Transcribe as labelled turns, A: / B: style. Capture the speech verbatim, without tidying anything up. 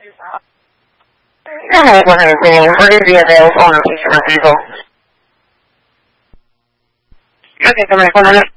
A: I have one hundred million. What is the available on a future vehicle? Okay, come back one hundred.